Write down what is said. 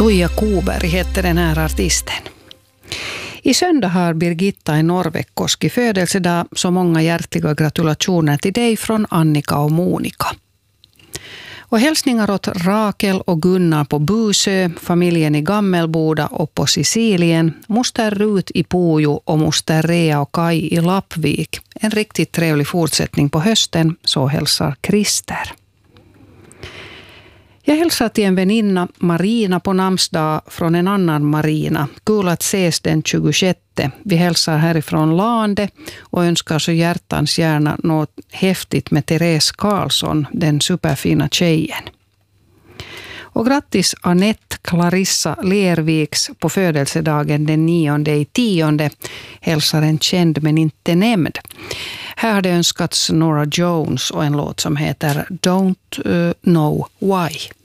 Tuija Kuberg hette den här artisten. I söndag har Birgitta i Norrväckkoski födelsedag, så många hjärtliga gratulationer till dig från Annika och Monika. Och hälsningar åt Rakel och Gunnar på Busö, familjen i Gammelboda och på Sicilien, moster Rut i Pujo och moster Rea och Kai i Lappvik. En riktigt trevlig fortsättning på hösten, så hälsar Krister. Jag hälsar till en väninna, Marina, på namnsdag från en annan Marina. Kul att ses den 26. Vi hälsar härifrån Lande och önskar så hjärtans gärna något häftigt med Therese Karlsson, den superfina tjejen. Och grattis Annette Clarissa Lerviks på födelsedagen den 9/10. Hälsar en känd men inte nämnd. Här har det önskats Norah Jones och en låt som heter Don't Know Why.